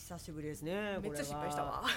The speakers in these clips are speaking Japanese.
久しぶりですね。 めっちゃ失敗したわ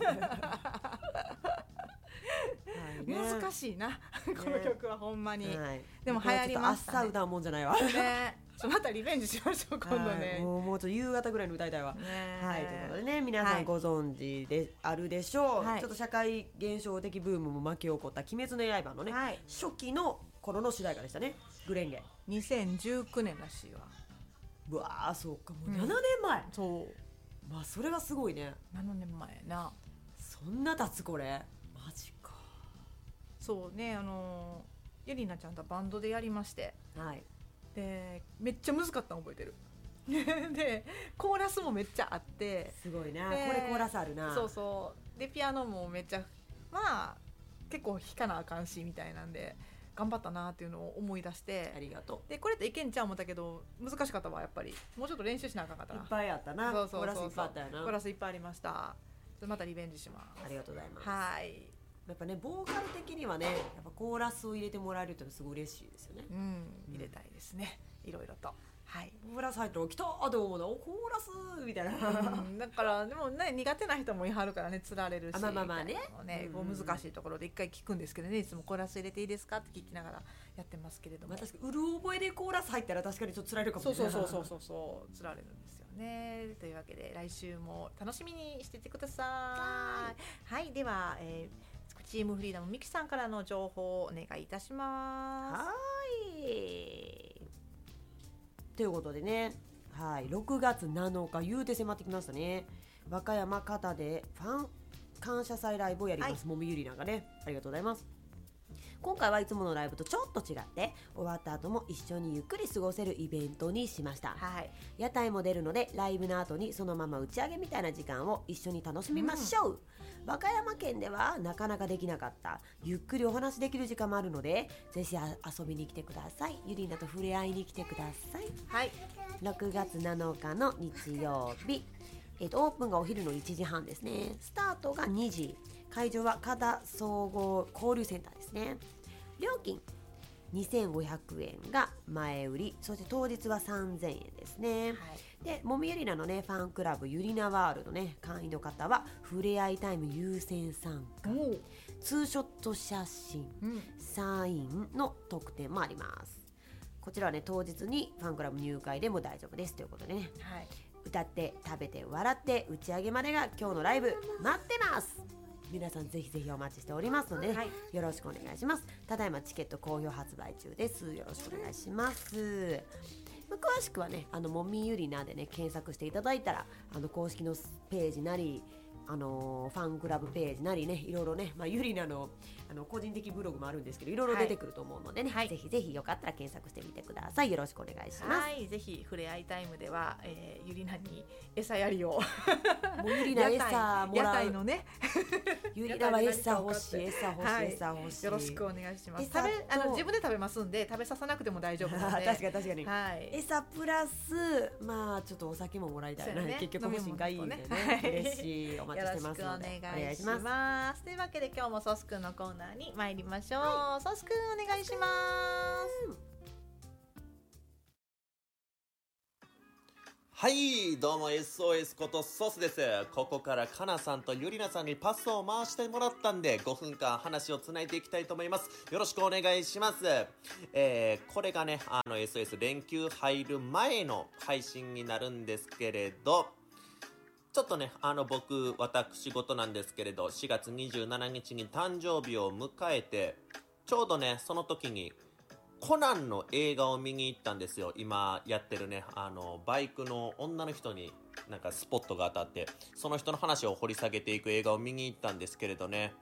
はいね、 難しいなこの曲はほんまに、 はい、 でも流行りましたね。 朝歌うもんじゃないわね、またリベンジしましょう今度ね、 はい、もうちょっと夕方ぐらいに歌いたいわ、 ね、 はいということでね、皆さんご存知であるでしょう、はい、ちょっと社会現象的ブームも巻き起こった鬼滅の刃のね、はい、初期の頃の主題歌でしたね。グレンゲ 2019年らしいわ。 うわー、そうか、もう7年前、そうまあそれはすごいね。 7年前な。 そんな経つこれマジか。 そうね、ゆりなちゃんとバンドでやりまして、 はい、 でめっちゃ難かったの覚えてるでコーラスもめっちゃあって、 すごいな、これコーラスあるな。 そうそうでピアノもめっちゃまあ結構弾かなあかんしみたいなんで頑張ったなっていうのを思い出して、 ありがとう。 でこれっていけんちゃう思ったけど難しかったわ。やっぱりもうちょっと練習しなあかんかったな。 いっぱいあったな。 そうそうそうそう、 コーラスいっぱいあったよな。 コーラスいっぱいありました。またリベンジします。 ありがとうございます。 はい、 やっぱね、ボーカル的にはね、やっぱコーラスを入れてもらえるっていうのはすごい嬉しいですよね。 入れたいですね、いろいろと。はい、 コーラス入ったら来たーと思うの、コーラスみたいな、 だからでもね、苦手な人もいはるからね、つられるし、 まあまあまあね、 こう難しいところで一回聞くんですけどね、いつもコーラス入れていいですかって聞きながらやってますけれども、 まあ、確かにうる覚えでコーラス入ったら確かにちょっとつられるかもしれない。 そうつられるんですよね。というわけで来週も楽しみにしててください。はい、では、チームフリーダムミキさんからの情報をお願いいたします。 はい、ということでね、はい、6月7日言うて迫ってきましたね。和歌山方でファン感謝祭ライブをやります、もみゆりなんかね、ありがとうございます。今回はいつものライブとちょっと違って終わった後も一緒にゆっくり過ごせるイベントにしました、はい、屋台も出るのでライブの後にそのまま打ち上げみたいな時間を一緒に楽しみましょう、和歌山県ではなかなかできなかったゆっくりお話できる時間もあるのでぜひ遊びに来てください。ゆりなと触れ合いに来てください。はい、6月7日の日曜日、オープンがお昼の1時半ですね。スタートが2時、会場は加田総合交流センターですね。料金2500円が前売り、そして当日は3000円ですね、はい、でもみゆりなのねファンクラブゆりなワールドね会員の方は触れ合いタイム優先参加、ツーショット写真、サインの特典もあります。こちらはね当日にファンクラブ入会でも大丈夫ですということでね、はい、歌って食べて笑って打ち上げまでが今日のライブ待ってます。皆さんぜひぜひお待ちしておりますので、はい、よろしくお願いします。ただいまチケット好評発売中です。よろしくお願いします。詳しくはねもみゆりなでね検索していただいたら公式のページなりファンクラブページなりねいろいろね、ゆりなの個人的ブログもあるんですけどいろいろ出てくると思うのでね、はい、ぜひぜひよかったら検索してみてください。よろしくお願いします。 はい、ぜひ触れ合いタイムでは、ゆりなに餌やりをもうゆりな餌もらう、 屋台のねゆりなは餌欲しい、餌欲しい、はい、餌欲しい。 よろしくお願いします。自分で食べますんで食べささなくても大丈夫なので確かに、はい、餌プラスちょっとお酒ももらいたいな、ね、結局欲しいんかいいんでね、はい、嬉しい。お待ちしてますのでよろしくお願いします。というわけで今日もソスくんのコーナーに参りましょう、はい、ソスくんお願いします。 はい、どうも SOS ことソスです。ここからかなさんとゆりなさんにパスを回してもらったんで5分間話をつないでいきたいと思います。よろしくお願いします。これがねSOS 連休入る前の配信になるんですけれど、ちょっとね私事なんですけれど4月27日に誕生日を迎えてちょうどねその時にコナンの映画を見に行ったんですよ。今やってるねバイクの女の人になんかスポットが当たってその人の話を掘り下げていく映画を見に行ったんですけれどね、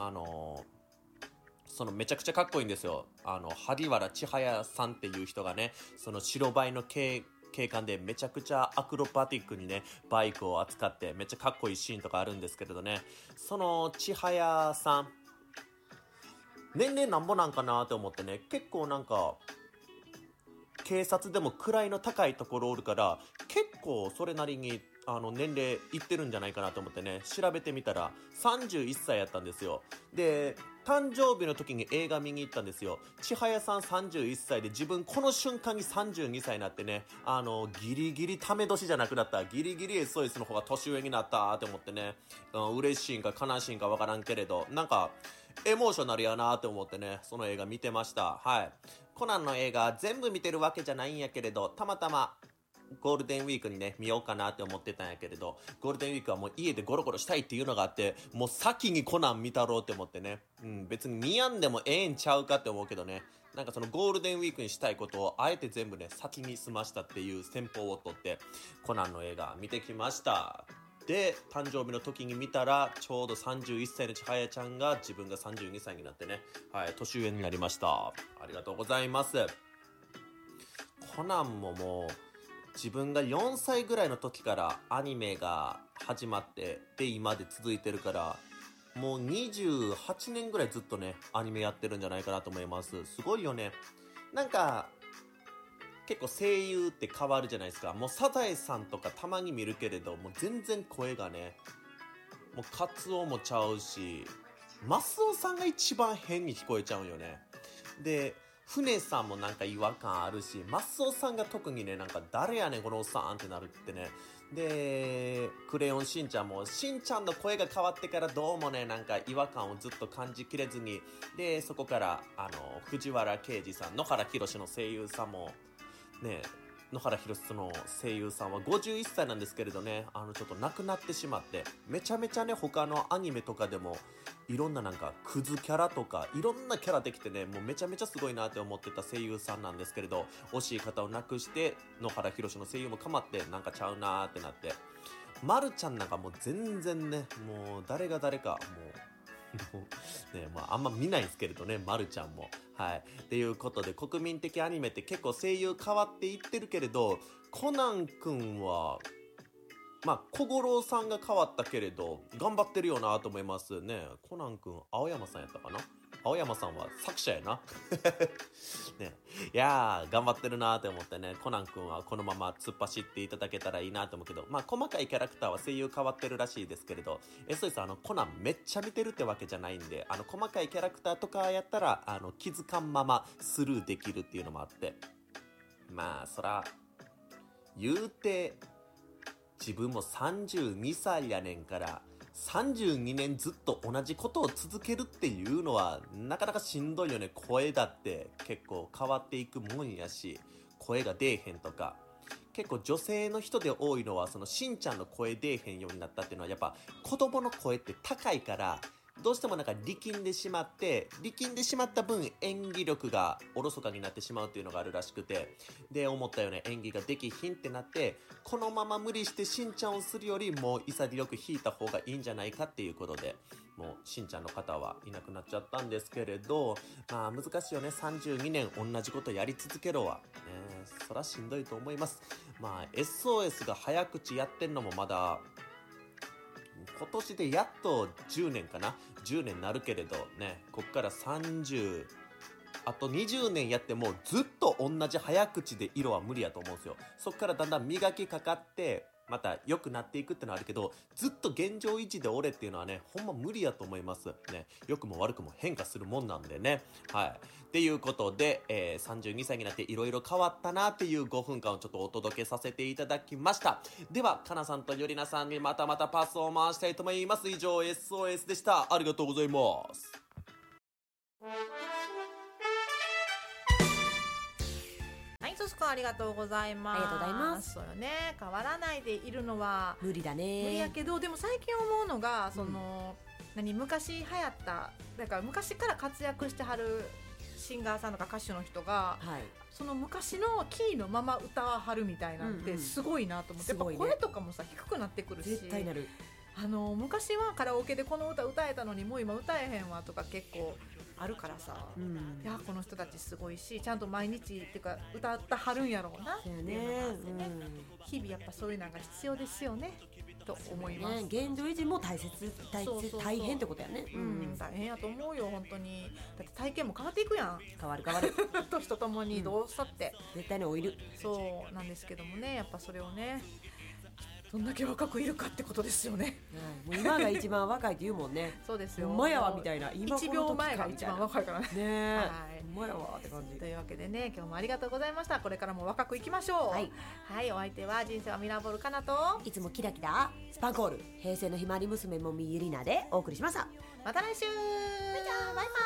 そのめちゃくちゃかっこいいんですよ。萩原千早さんっていう人がねその白バイの警官でめちゃくちゃアクロバティックにねバイクを扱ってめっちゃかっこいいシーンとかあるんですけれどね、その千早さん年齢なんぼなんかなって思ってね、結構なんか警察でも位の高いところおるから結構それなりに年齢いってるんじゃないかなと思ってね、調べてみたら31歳やったんですよ。で誕生日の時に映画見に行ったんですよ。千早さん31歳で、自分この瞬間に32歳になってね、ギリギリため年じゃなくなった、ギリギリ SOS の方が年上になったって思ってね、嬉しいんか悲しいんかわからんけれど、なんかエモーショナルやなって思ってね、その映画見てました。はい。コナンの映画全部見てるわけじゃないんやけれど、たまたまゴールデンウィークにね見ようかなって思ってたんやけれど、ゴールデンウィークはもう家でゴロゴロしたいっていうのがあって、もう先にコナン見たろうって思ってね、別に見やんでもええんちゃうかって思うけどね、なんかそのゴールデンウィークにしたいことをあえて全部ね先に済ましたっていう戦法をとってコナンの映画見てきました。で誕生日の時に見たらちょうど31歳の千早ちゃんが自分が32歳になってね、はい、年上になりました。ありがとうございます。コナンももう自分が4歳ぐらいの時からアニメが始まってで今で続いてるから、もう28年ぐらいずっとねアニメやってるんじゃないかなと思います。すごいよね。なんか結構声優って変わるじゃないですか。もうサザエさんとかたまに見るけれど、もう全然声がね、もうカツオもちゃうし、マスオさんが一番変に聞こえちゃうよね。で船さんもなんか違和感あるし、マスオさんが特にね、なんか誰やねんこのおっさんってなるってね。でクレヨンしんちゃんもしんちゃんの声が変わってからどうもね、なんか違和感をずっと感じきれずに、でそこから藤原啓治さん、野原ひろしの声優さんもね、野原ひろしの声優さんは51歳なんですけれどね、ちょっと亡くなってしまって、めちゃめちゃね他のアニメとかでもいろんななんかクズキャラとかいろんなキャラできてね、もうめちゃめちゃすごいなって思ってた声優さんなんですけれど、惜しい方を亡くして野原ひろしの声優もかまってなんかちゃうなーってなって、まるちゃんなんかもう全然ね、もう誰が誰かもうね、まあ、あんま見ないんですけれどね、まるちゃんも。はい。っていうことで、国民的アニメって結構声優変わっていってるけれど、コナン君は、まあ、小五郎さんが変わったけれど、頑張ってるよなと思いますね。コナン君、青山さんやったかな？青山さんは作者やな。ね、いやー頑張ってるなーって思ってね、コナン君はこのまま突っ走っていただけたらいいなと思うけど、まあ細かいキャラクターは声優変わってるらしいですけれど、SOS コナンめっちゃ見てるってわけじゃないんで、細かいキャラクターとかやったら気づかんままスルーできるっていうのもあって、まあそら言うて自分も32歳やねんから、32年ずっと同じことを続けるっていうのはなかなかしんどいよね。声だって結構変わっていくもんやし、声が出えへんとか、結構女性の人で多いのはそのしんちゃんの声出えへんようになったっていうのは、やっぱ子供の声って高いからどうしてもなんか力んでしまった分演技力がおろそかになってしまうっていうのがあるらしくて、で思ったよね、演技ができひんってなって、このまま無理してしんちゃんをするよりも潔く弾いた方がいいんじゃないかっていうことで、もうしんちゃんの方はいなくなっちゃったんですけれど、まあ難しいよね。32年同じことやり続けろは、そらしんどいと思います。まあ SOS が早口やってんのもまだ今年でやっと10年かな、10年なるけれどね、こっから30、あと20年やってもずっと同じ早口で色は無理やと思うんですよ。そっからだんだん磨きかかってまた良くなっていくってのはあるけど、ずっと現状維持で俺っていうのはね、ほんま無理やと思いますね。良くも悪くも変化するもんなんでね。はい。っていうことで、32歳になっていろいろ変わったなっていう5分間をちょっとお届けさせていただきました。では、かなさんとよりなさんにまたパスを回したいと思います。以上、SOS でした。ありがとうございます。 ソス君ありがとうございます。 ありがとうございます。 そうよね、変わらないでいるのは無理だね。 無理やけど、でも最近思うのがその、昔流行っただから昔から活躍してはるシンガーさんとか歌手の人が、はい、その昔のキーのまま歌わはるみたいなんてすごいなと思って、やっぱ声とかもさ低くなってくるし、 絶対なる。 昔はカラオケでこの歌歌えたのにもう今歌えへんわとか結構あるからさ、いやこの人たちすごいし、ちゃんと毎日っていうか歌ってはるんやろうなっていうのがあってね、日々やっぱそういうのが必要ですよね。 と思います、 ね、現状維持も大そう大変ってことやね。 大変やと思うよ本当に。だって体型も変わっていくやん変わる変わる年とともにどうしたって、 絶対に老いる。 そうなんですけどもね、やっぱそれをねどんだけ若くいるかってことですよね。 もう今が一番若いって言うもんね。 そうですよ。 ほんまやわみたいな。今 1秒前が一番若いからね。 ねえ、 はい、 ほんまやわって感じ。 というわけでね、今日もありがとうございました。これからも若くいきましょう。 はいはい、お相手は人生はミラーボールかなと、 いつもキラキラスパンコール平成のひまわり娘もみゆりなでお送りしました。 また来週。バイバイ。